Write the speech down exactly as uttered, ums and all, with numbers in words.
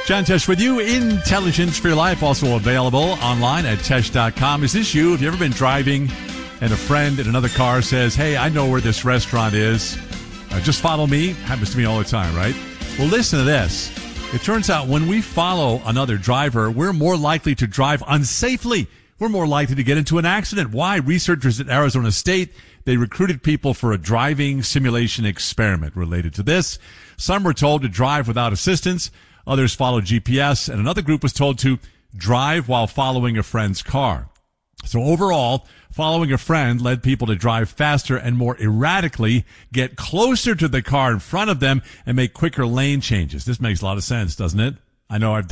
John Tesh with you. Intelligence for your life, also available online at tesh dot com. Is this you? Have you ever been driving and a friend in another car says, hey, I know where this restaurant is. Uh, just follow me. Happens to me all the time, right? Well, listen to this. It turns out when we follow another driver, we're more likely to drive unsafely. We're more likely to get into an accident. Why? Researchers at Arizona State, they recruited people for a driving simulation experiment related to this. Some were told to drive without assistance. Others followed G P S, and another group was told to drive while following a friend's car. So overall, following a friend led people to drive faster and more erratically, get closer to the car in front of them, and make quicker lane changes. This makes a lot of sense, doesn't it? I know I've